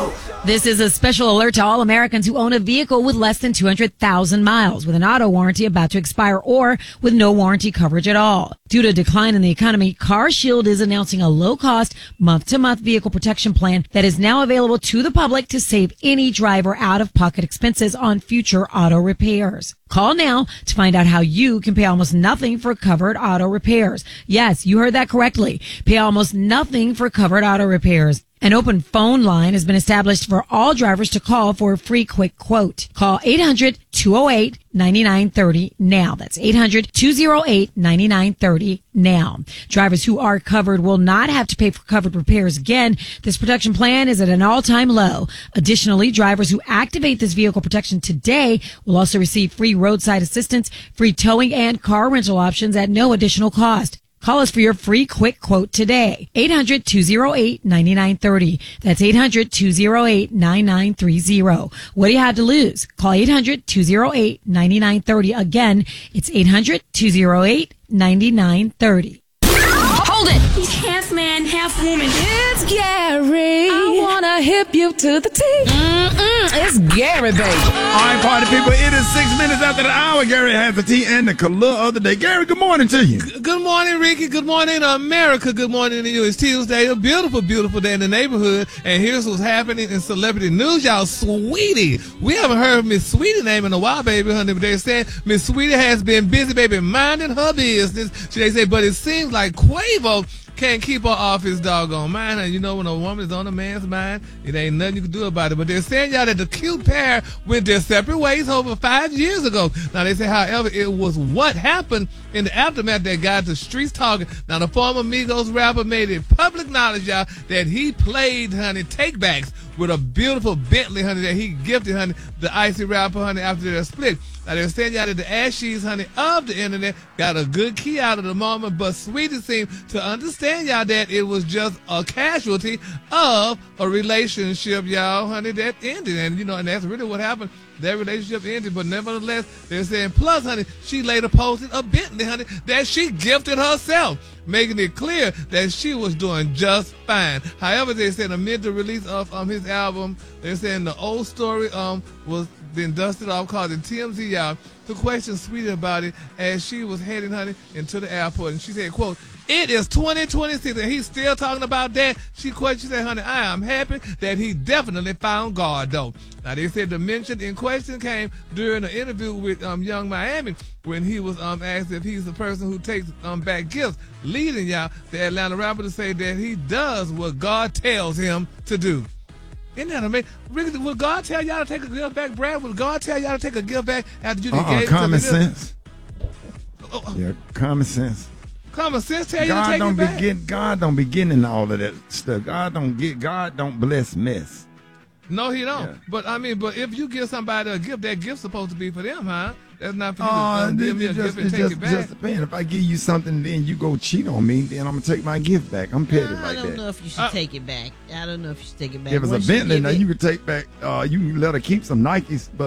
This is a special alert to all Americans who own a vehicle with less than 200,000 miles, with an auto warranty about to expire, or with no warranty coverage at all. Due to a decline in the economy, CarShield is announcing a low-cost, month-to-month vehicle protection plan that is now available to the public to save any driver out-of-pocket expenses on future auto repairs. Call now to find out how you can pay almost nothing for covered auto repairs. Yes, you heard that correctly. Pay almost nothing for covered auto repairs. An open phone line has been established for all drivers to call for a free quick quote. Call 800-208-9930 now. That's 800-208-9930 now. Drivers who are covered will not have to pay for covered repairs again. This protection plan is at an all-time low. Additionally, drivers who activate this vehicle protection today will also receive free roadside assistance, free towing, and car rental options at no additional cost. Call us for your free quick quote today. 800-208-9930. That's 800-208-9930. What do you have to lose? Call 800-208-9930. Again, it's 800-208-9930. Hold it! He's half man, half woman. It's Gary. I wanna hip you to the T. It's Gary, baby. All right, party people, it is 6 minutes after the hour. Gary has the tea and the color of the day. Gary, good morning to you. Good morning, Ricky. Good morning, America. Good morning to you. It's Tuesday, a beautiful, beautiful day in the neighborhood. And here's what's happening in celebrity news. Y'all, Sweetie. We haven't heard Miss Sweetie name in a while, baby, honey. But they said Miss Sweetie has been busy, baby, minding her business. They say, but it seems like Quavo can't keep her off his doggone mind. And you know, when a woman is on a man's mind, it ain't nothing you can do about it. But they're saying, y'all, that the cute pair went their separate ways over 5 years ago. Now, they say, however, it was what happened in the aftermath that got the streets talking. Now, the former Migos rapper made it public knowledge, y'all, that he played, honey, takebacks with a beautiful Bentley, honey, that he gifted, honey, the icy rapper, honey, after their split. Now, they're saying, y'all, that the ashes, honey, of the internet got a good key out of the moment, but Sweetie seemed to understand, y'all, that it was just a casualty of a relationship, y'all, honey, that ended. And, you know, and that's really what happened. Their relationship ended, but nevertheless, they're saying, plus, honey, she later posted a Bentley, honey, that she gifted herself, making it clear that she was doing just fine. However, they said amid the release of his album, they're saying the old story was then dusted off, causing TMZ, y'all, to question Sweetie about it as she was heading, honey, into the airport. And she said, quote, "It is 2026, and he's still talking about that." She said, honey, "I am happy that he definitely found God, though." Now, they said the mention in question came during an interview with Young Miami when he was asked if he's the person who takes back gifts, leading, y'all, the Atlanta rapper to say that he does what God tells him to do. Isn't that amazing? Ricky, will God tell y'all to take a gift back, Brad? Will God tell y'all to take a gift back after you gave it to common sense. Yeah, common sense. Common sense tell you to take it back? God don't be getting all of that stuff. God don't bless mess. No, he don't. Yeah. But if you give somebody a gift, that gift's supposed to be for them, huh? That's not for you to give me a gift and take it back. Just depends. If I give you something, then you go cheat on me, then I'm gonna take my gift back. I'm petty like that. I don't know if you should take it back. I don't know if you should take it back. If it's a Bentley, now you could take back. You can let her keep some Nikes, but